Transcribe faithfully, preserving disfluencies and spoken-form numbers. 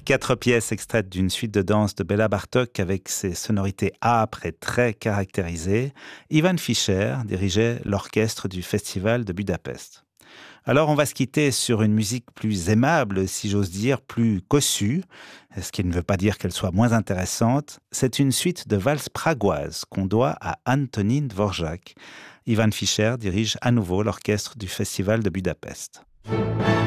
Quatre pièces extraites d'une suite de danse de Béla Bartók avec ses sonorités âpres et très caractérisées. Ivan Fischer dirigeait l'orchestre du Festival de Budapest. Alors on va se quitter sur une musique plus aimable, si j'ose dire, plus cossue, ce qui ne veut pas dire qu'elle soit moins intéressante. C'est une suite de valses pragoises qu'on doit à Antonín Dvořák. Ivan Fischer dirige à nouveau l'orchestre du Festival de Budapest.